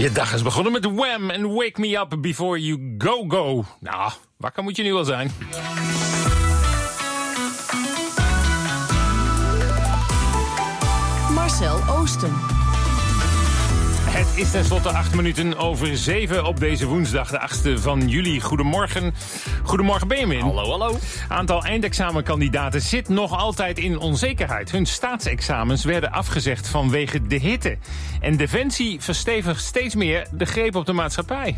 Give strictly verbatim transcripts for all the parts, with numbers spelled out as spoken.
Je dag is begonnen met Wham! En Wake Me Up Before You Go Go. Nou, wakker moet je nu wel zijn. Marcel Oosten. Het is tenslotte acht minuten over zeven op deze woensdag, de achtste van juli. Goedemorgen. Goedemorgen, Benjamin. Hallo, hallo. Aantal eindexamenkandidaten zit nog altijd in onzekerheid. Hun staatsexamens werden afgezegd vanwege de hitte. En Defensie verstevigt steeds meer de greep op de maatschappij.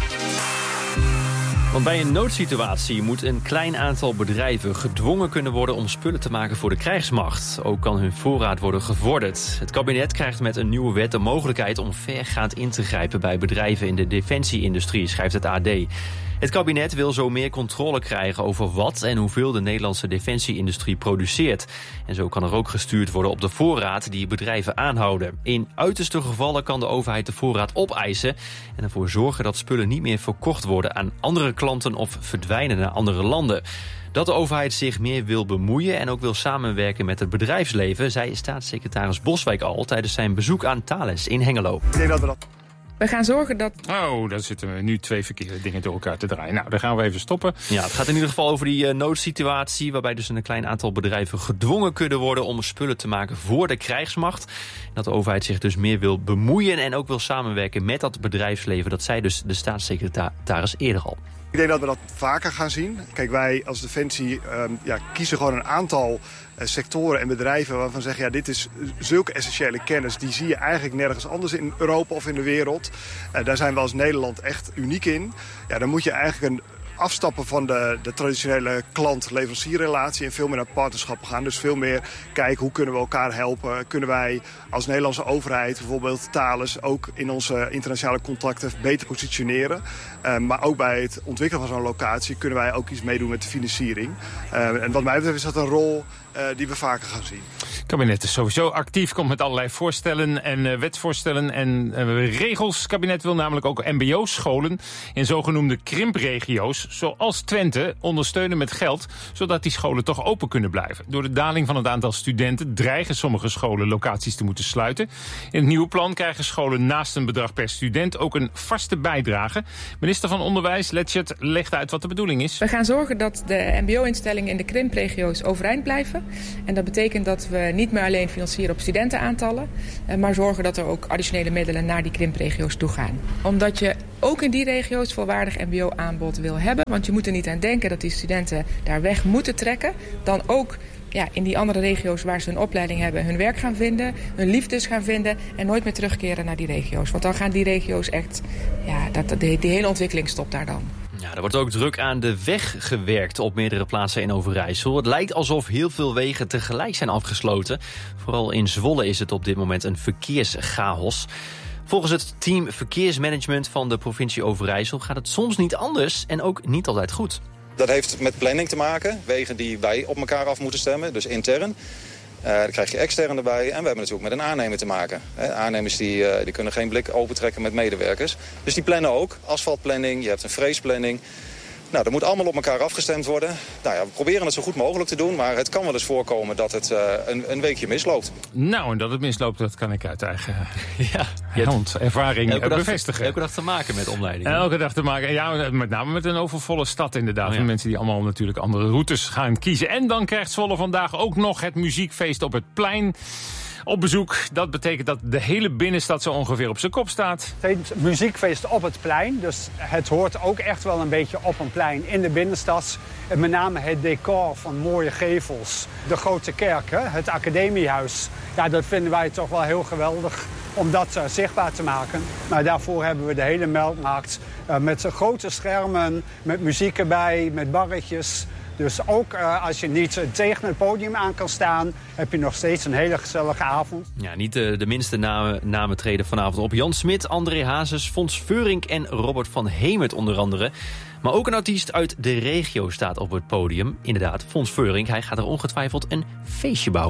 Want bij een noodsituatie moet een klein aantal bedrijven gedwongen kunnen worden om spullen te maken voor de krijgsmacht. Ook kan hun voorraad worden gevorderd. Het kabinet krijgt met een nieuwe wet de mogelijkheid om vergaand in te grijpen bij bedrijven in de defensieindustrie, schrijft het A D. Het kabinet wil zo meer controle krijgen over wat en hoeveel de Nederlandse defensieindustrie produceert. En zo kan er ook gestuurd worden op de voorraad die bedrijven aanhouden. In uiterste gevallen kan de overheid de voorraad opeisen en ervoor zorgen dat spullen niet meer verkocht worden aan andere klanten of verdwijnen naar andere landen. Dat de overheid zich meer wil bemoeien en ook wil samenwerken met het bedrijfsleven, zei staatssecretaris Boswijk al tijdens zijn bezoek aan Thales in Hengelo. Ik denk dat we dat... We gaan zorgen dat... Oh, daar zitten we nu twee verkeerde dingen door elkaar te draaien. Nou, daar gaan we even stoppen. Ja, het gaat in ieder geval over die uh, noodsituatie, waarbij dus een klein aantal bedrijven gedwongen kunnen worden om spullen te maken voor de krijgsmacht. Dat de overheid zich dus meer wil bemoeien en ook wil samenwerken met dat bedrijfsleven. Dat zei dus de staatssecretaris eerder al. Ik denk dat we dat vaker gaan zien. Kijk, wij als Defensie um, ja, kiezen gewoon een aantal uh, sectoren en bedrijven waarvan we zeggen, ja, dit is zulke essentiële kennis. Die zie je eigenlijk nergens anders in Europa of in de wereld. Uh, daar zijn we als Nederland echt uniek in. Ja, dan moet je eigenlijk een afstappen van de, de traditionele klant-leverancierrelatie en veel meer naar partnerschappen gaan. Dus veel meer kijken hoe kunnen we elkaar helpen. Kunnen wij als Nederlandse overheid, bijvoorbeeld Thales, ook in onze internationale contracten beter positioneren. Uh, maar ook bij het ontwikkelen van zo'n locatie kunnen wij ook iets meedoen met de financiering. Uh, en wat mij betreft is dat een rol uh, die we vaker gaan zien. Het kabinet is sowieso actief, komt met allerlei voorstellen en uh, wetsvoorstellen en uh, regels. Het kabinet wil namelijk ook mbo-scholen in zogenoemde krimpregio's, zoals Twente, ondersteunen met geld, zodat die scholen toch open kunnen blijven. Door de daling van het aantal studenten dreigen sommige scholen locaties te moeten sluiten. In het nieuwe plan krijgen scholen naast een bedrag per student ook een vaste bijdrage. Minister van Onderwijs, Letchert, legt uit wat de bedoeling is. We gaan zorgen dat de mbo-instellingen in de krimpregio's overeind blijven. En dat betekent dat we niet meer alleen financieren op studentenaantallen, maar zorgen dat er ook additionele middelen naar die krimpregio's toe gaan. Omdat je ook in die regio's volwaardig mbo-aanbod wil hebben. Want je moet er niet aan denken dat die studenten daar weg moeten trekken. Dan ook ja, in die andere regio's waar ze een opleiding hebben hun werk gaan vinden, hun liefdes gaan vinden en nooit meer terugkeren naar die regio's. Want dan gaan die regio's echt, ja, dat, die, die hele ontwikkeling stopt daar dan. Ja, er wordt ook druk aan de weg gewerkt op meerdere plaatsen in Overijssel. Het lijkt alsof heel veel wegen tegelijk zijn afgesloten. Vooral in Zwolle is het op dit moment een verkeerschaos. Volgens het team verkeersmanagement van de provincie Overijssel gaat het soms niet anders en ook niet altijd goed. Dat heeft met planning te maken. Wegen die wij op elkaar af moeten stemmen, dus intern. Uh, dan krijg je extern erbij en we hebben natuurlijk met een aannemer te maken. He, aannemers die, uh, die kunnen geen blik opentrekken met medewerkers. Dus die plannen ook. Asfaltplanning, je hebt een freesplanning. Nou, dat moet allemaal op elkaar afgestemd worden. Nou ja, we proberen het zo goed mogelijk te doen, maar het kan wel eens voorkomen dat het uh, een, een weekje misloopt. Nou, en dat het misloopt, dat kan ik uit eigen ja, hand, ervaring elke bevestigen. Dag, elke dag te maken met omleiding. Elke dag te maken, ja, met name met een overvolle stad inderdaad. Oh, ja. Mensen die allemaal natuurlijk andere routes gaan kiezen. En dan krijgt Zwolle vandaag ook nog het muziekfeest op het plein op bezoek. Dat betekent dat de hele binnenstad zo ongeveer op zijn kop staat. Het muziekfeest op het plein, dus het hoort ook echt wel een beetje op een plein in de binnenstad. En met name het decor van mooie gevels, de grote kerk, hè, het academiehuis. Ja, dat vinden wij toch wel heel geweldig om dat uh, zichtbaar te maken. Maar daarvoor hebben we de hele Melkmarkt uh, met uh, grote schermen, met muziek erbij, met barretjes. Dus ook uh, als je niet uh, tegen het podium aan kan staan, heb je nog steeds een hele gezellige avond. Ja, niet uh, de minste namen, namen treden vanavond op. Jan Smit, André Hazes, Fons Veurink en Robert van Hemert onder andere. Maar ook een artiest uit de regio staat op het podium. Inderdaad, Fons Veurink, hij gaat er ongetwijfeld een feestje bouwen.